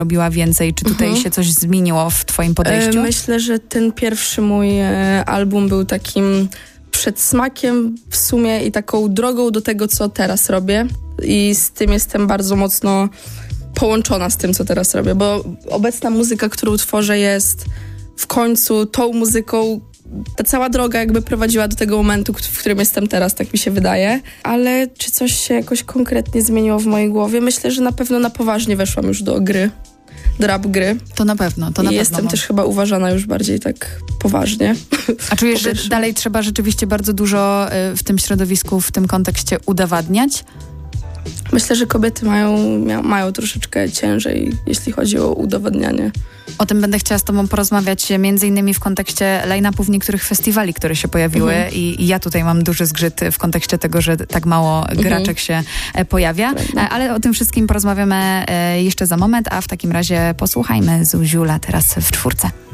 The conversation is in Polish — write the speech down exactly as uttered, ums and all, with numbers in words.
robiła więcej? Czy tutaj Mhm. się coś zmieniło w twoim podejściu? E, myślę, że ten pierwszy mój e, album był takim przedsmakiem w sumie i taką drogą do tego, co teraz robię. I z tym jestem bardzo mocno połączona z tym, co teraz robię, bo obecna muzyka, którą tworzę, jest w końcu tą muzyką. Ta cała droga jakby prowadziła do tego momentu, w którym jestem teraz, tak mi się wydaje. Ale czy coś się jakoś konkretnie zmieniło w mojej głowie? Myślę, że na pewno na poważnie weszłam już do gry, do rap gry. To na pewno, to na I pewno. jestem też chyba uważana już bardziej tak poważnie. A czujesz, że Powierzchni. dalej trzeba rzeczywiście bardzo dużo y, w tym środowisku, w tym kontekście udowadniać? Myślę, że kobiety mają, mia- mają troszeczkę ciężej, jeśli chodzi o udowadnianie. O tym będę chciała z tobą porozmawiać między innymi w kontekście line-upów niektórych festiwali, które się pojawiły Mhm. i, i ja tutaj mam duży zgrzyt w kontekście tego, że tak mało graczek się e, pojawia, Prawda. E, ale o tym wszystkim porozmawiamy e, jeszcze za moment, a w takim razie posłuchajmy Zuziula teraz w czwórce.